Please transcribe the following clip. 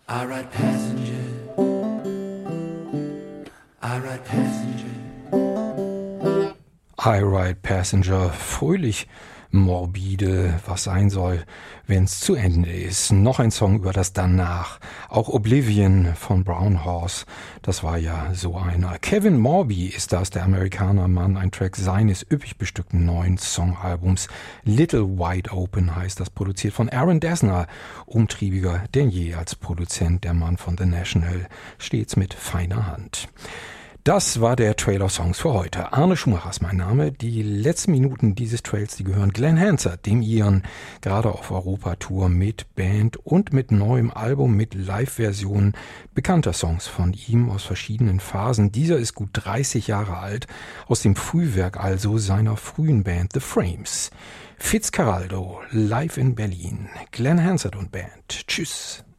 I ride passenger, I ride passenger. I Ride Passenger, fröhlich, morbide, was sein soll, wenn's zu Ende ist. Noch ein Song über das Danach. Auch Oblivion von Brown Horse, das war ja so einer. Kevin Morby ist das, der Amerikaner-Mann, ein Track seines üppig bestückten neuen Songalbums. Little Wide Open heißt das, produziert von Aaron Dessner, umtriebiger denn je als Produzent, der Mann von The National, stets mit feiner Hand. Das war der Trailer Songs für heute. Arne Schumacher ist mein Name. Die letzten Minuten dieses Trails, die gehören Glenn Hansard, dem Iren, gerade auf Europatour mit Band und mit neuem Album mit Live-Versionen bekannter Songs von ihm aus verschiedenen Phasen. Dieser ist gut 30 Jahre alt, aus dem Frühwerk also seiner frühen Band The Frames. Fitzcarraldo, live in Berlin. Glenn Hansard und Band. Tschüss.